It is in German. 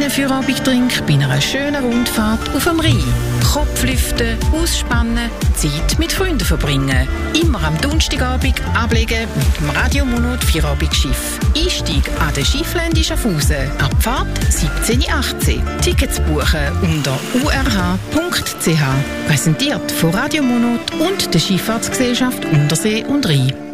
feinen Feierabendtrink bei einer schönen Rundfahrt auf dem Rhein. Kopf lüften, ausspannen, Zeit mit Freunden verbringen. Immer am Donnerstagabend ablegen mit dem Radio Monat Feierabend-Schiff. Einstieg an der Schifflände Schaffhausen. Abfahrt 17:18 Uhr. Tickets buchen unter urh.ch. Präsentiert von Radio Monat und der Schifffahrtsgesellschaft Untersee und Rhein.